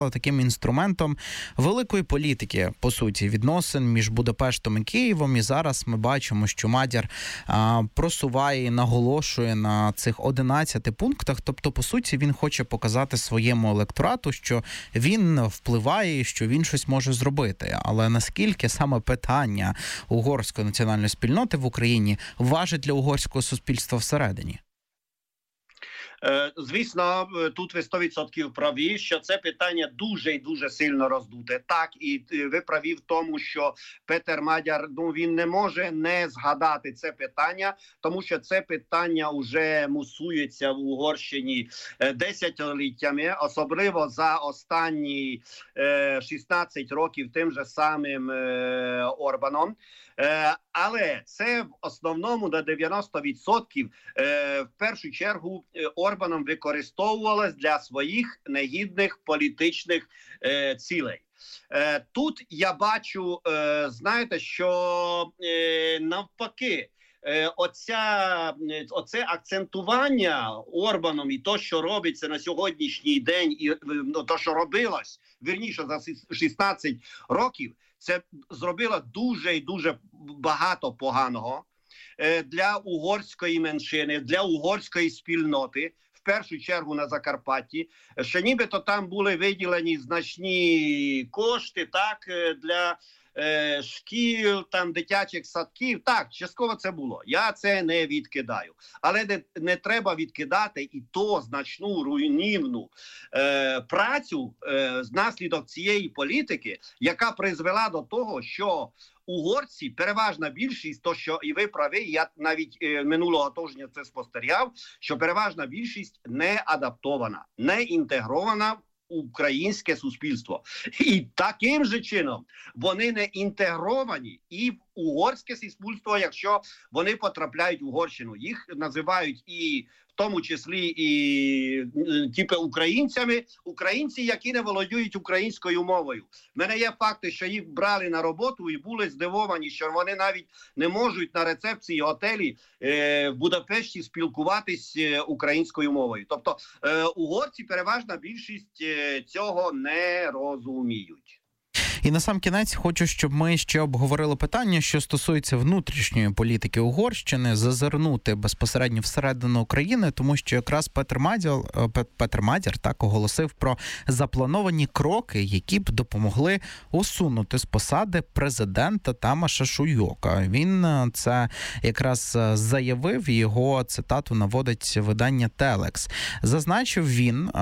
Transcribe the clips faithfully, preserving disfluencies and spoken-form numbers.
таким інструментом великої політики, по суті, відносин між Будапештом і Києвом. І зараз ми бачимо, що Мадяр а, просуває і наголошує на цих одинадцяти пунктах. Тобто, по суті, він хоче показати своєму електорату, що він впливає, що він щось може зробити. Але наскільки саме питання угорської національної спільноти в Україні важить для угорського суспільства всередині? Звісно, тут ви сто відсотків праві, що це питання дуже і дуже сильно роздуте. Так, і ви праві в тому, що Петер Мадяр, ну, він не може не згадати це питання, тому що це питання вже мусується в Угорщині десятиліттями, особливо за останні шістнадцять років тим же самим Орбаном. Але це в основному на дев'яносто відсотків в першу чергу Орбаном використовувалось для своїх негідних політичних цілей. Тут я бачу, знаєте, що навпаки, Оця, оце акцентування Орбаном і то, що робиться на сьогоднішній день, і то, що робилось, вірніше, за шістнадцять років, це зробило дуже і дуже багато поганого для угорської меншини, для угорської спільноти, в першу чергу на Закарпатті, що нібито там були виділені значні кошти, так, для е, шкіл, там, дитячих садків. Так, частково це було. Я це не відкидаю. Але не, не треба відкидати і то значну руйнівну е, працю е, наслідок цієї політики, яка призвела до того, що угорці, переважна більшість, то що і ви праві, я навіть е, минулого тижня це спостерігав, що переважна більшість не адаптована, не інтегрована в українське суспільство. І таким же чином вони не інтегровані і в угорське суспільство, якщо вони потрапляють в Угорщину. Їх називають і в тому числі і типу українцями, українці, які не володіють українською мовою. В мене є факти, що їх брали на роботу і були здивовані, що вони навіть не можуть на рецепції готелі е, в Будапешті спілкуватись українською мовою. Тобто е, угорці, переважна більшість е, цього не розуміють. І на сам кінець хочу, щоб ми ще обговорили питання, що стосується внутрішньої політики Угорщини, зазирнути безпосередньо всередину України, тому що якраз Петер Мадяр, Петер Мадяр так оголосив про заплановані кроки, які б допомогли усунути з посади президента Тамаша Шуйока. Він це якраз заявив, його цитату наводить видання Телекс. Зазначив він,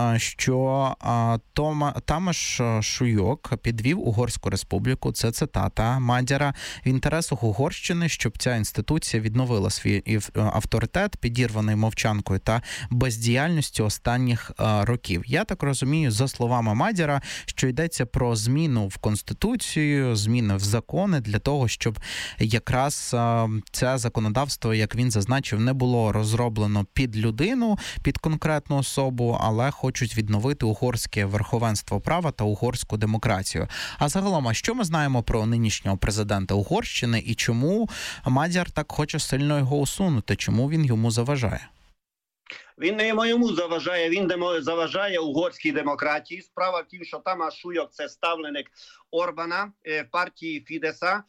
що Тома, Тамаш Шуйок підвів Угорську республіку, це цитата Мадяра, в інтересах Угорщини, щоб ця інституція відновила свій авторитет, підірваний мовчанкою та бездіяльністю останніх а, років. Я так розумію, за словами Мадяра, що йдеться про зміну в Конституцію, зміни в закони для того, щоб якраз а, це законодавство, як він зазначив, не було розроблено під людину, під конкретну особу, але хочуть відновити угорське верховенство права та угорську демократію. А загалом, а що ми знаємо про нинішнього президента Угорщини і чому Мадяр так хоче сильно його усунути? Чому він йому заважає? Він не йому заважає, він заважає угорській демократії. Справа в тім, що Тамаш Шуйок – це ставленик Орбана, партії Фідеса,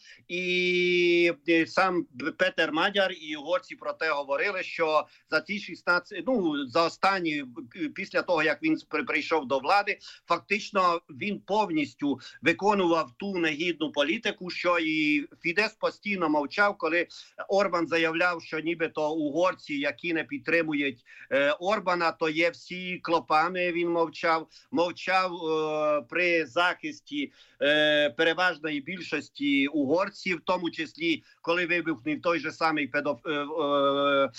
і сам Петер Мадяр і угорці про те говорили, що за ці шістнадцять, ну, за останні, після того, як він прийшов до влади, фактично він повністю виконував ту негідну політику, що і Фідес постійно мовчав, коли Орбан заявляв, що нібито угорці, які не підтримують Орбана, то є всі клопами, він мовчав. Мовчав е, при захисті е, переважної більшості угорців, в тому числі, коли вибухнув той же самий педоф... е, е,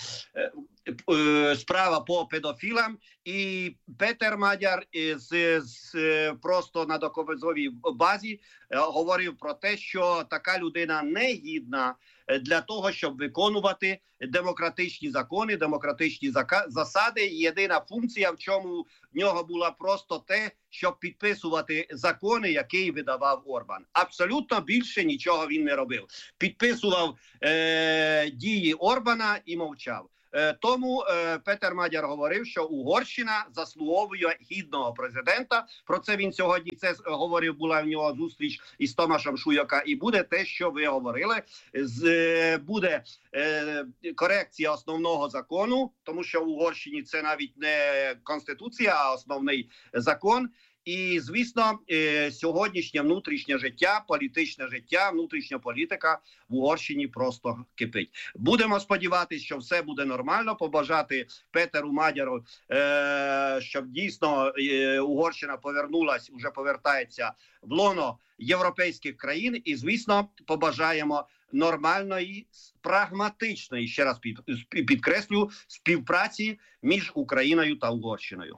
е, справа по педофілам. І Петер Мадяр з, з, просто на доказовій базі е, говорив про те, що така людина не гідна для того, щоб виконувати демократичні закони, демократичні засади. Єдина функція, в чому в нього була просто те, щоб підписувати закони, які видавав Орбан. Абсолютно більше нічого він не робив. Підписував е, дії Орбана і мовчав. Тому Петер Мадяр говорив, що Угорщина заслуговує гідного президента. Про це він сьогодні це говорив, була в нього зустріч із Томашем Шуйока. І буде те, що ви говорили. Буде корекція основного закону, тому що в Угорщині це навіть не конституція, а основний закон. І, звісно, сьогоднішнє внутрішнє життя, політичне життя, внутрішня політика в Угорщині просто кипить. Будемо сподіватися, що все буде нормально, побажати Петеру Мадяру, щоб дійсно Угорщина повернулась, вже повертається в лоно європейських країн. І, звісно, побажаємо нормальної, прагматичної, ще раз підкреслю, співпраці між Україною та Угорщиною.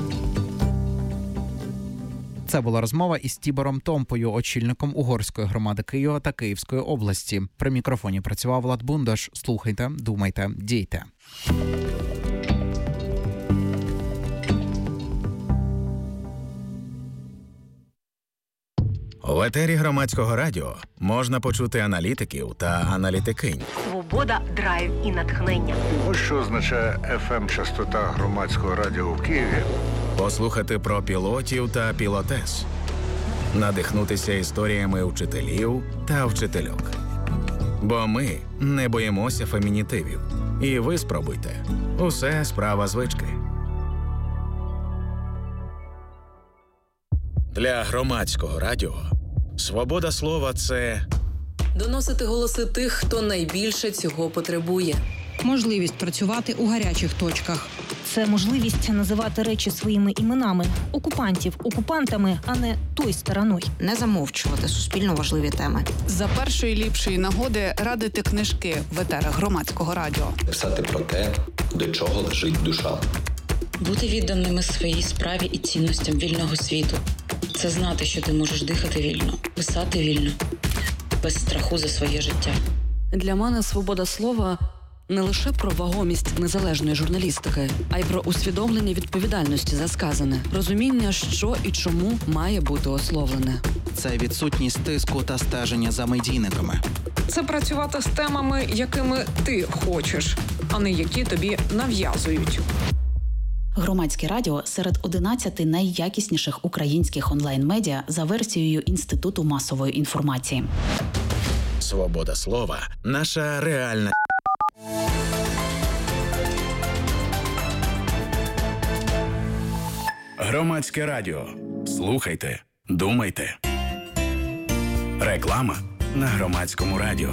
Це була розмова із Тібором Томпою, очільником угорської громади Києва та Київської області. При мікрофоні працював Влад Бундаш. Слухайте, думайте, дійте. В етері Громадського радіо можна почути аналітиків та аналітикинь. Свобода, драйв і натхнення. Ось що означає еф ем-частота Громадського радіо в Києві. Послухати про пілотів та пілотес. Надихнутися історіями вчителів та вчительок. Бо ми не боїмося фемінітивів. І ви спробуйте. Усе справа звички. Для Громадського радіо свобода слова – це доносити голоси тих, хто найбільше цього потребує. Можливість працювати у гарячих точках. Це можливість називати речі своїми іменами. Окупантів окупантами, а не той стороною. Не замовчувати суспільно важливі теми. За першої ліпшої нагоди радити книжки в етерах Громадського радіо. Писати про те, до чого лежить душа. Бути відданими своїй справі і цінностям вільного світу. Це знати, що ти можеш дихати вільно, писати вільно, без страху за своє життя. Для мене свобода слова – не лише про вагомість незалежної журналістики, а й про усвідомлення відповідальності за сказане, розуміння, що і чому має бути ословлене. Це відсутність тиску та стеження за медійниками. Це працювати з темами, якими ти хочеш, а не які тобі нав'язують. Громадське радіо серед одинадцяти найякісніших українських онлайн-медіа за версією Інституту масової інформації. свобода слова – наша реальна. Громадське радіо. Слухайте, думайте. Реклама на Громадському радіо.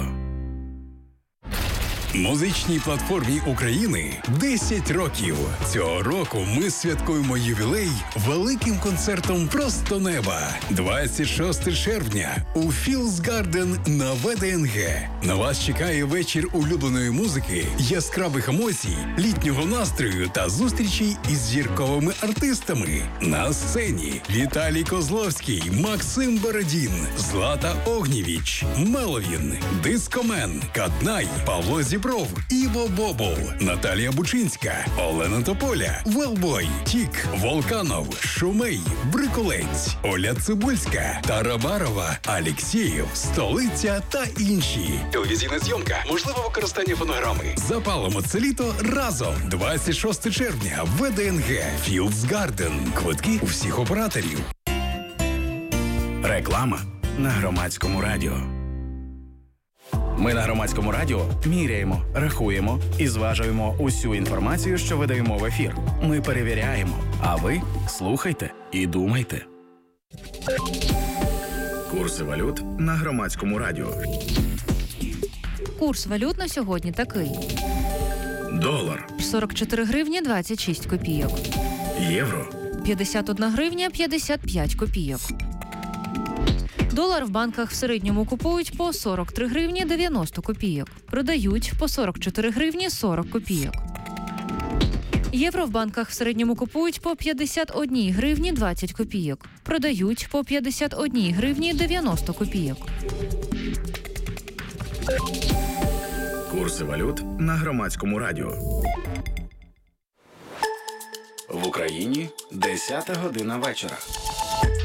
Музичній платформі України десять років. Цього року ми святкуємо ювілей великим концертом «Просто неба». двадцять шостого червня у Fields Garden на ве де ен ге. На вас чекає вечір улюбленої музики, яскравих емоцій, літнього настрою та зустрічей із зірковими артистами. На сцені Віталій Козловський, Максим Бородін, Злата Огнєвіч, Меловін, Дискомен, Каднай, Павло Зібров, Іво Бобол, Наталія Бучинська, Олена Тополя, Велбой, Тік, Волканов, Шумей, Бриколець, Оля Цибульська, Тарабарова, Алєксєєв, Столиця та інші. Телевізійна зйомка, можливе використання фонограми. Запалимо це літо разом. двадцять шостого червня, ве де ен ге, Fields Garden. Квитки у всіх операторів. Реклама на Громадському радіо. Ми на Громадському радіо міряємо, рахуємо і зважуємо усю інформацію, що видаємо в ефір. Ми перевіряємо, а ви слухайте і думайте. Курси валют на Громадському радіо. Курс валют на сьогодні такий. Долар сорок чотири гривні двадцять шість копійок. Євро п'ятдесят одна гривня п'ятдесят п'ять копійок. Долар в банках в середньому купують по сорок три гривні дев'яносто копійок. Продають по сорок чотири гривні сорок копійок. Євро в банках в середньому купують по п'ятдесят одна гривні двадцять копійок. Продають по п'ятдесят одна гривні дев'яносто копійок. Курси валют на Громадському радіо. В Україні десята година вечора.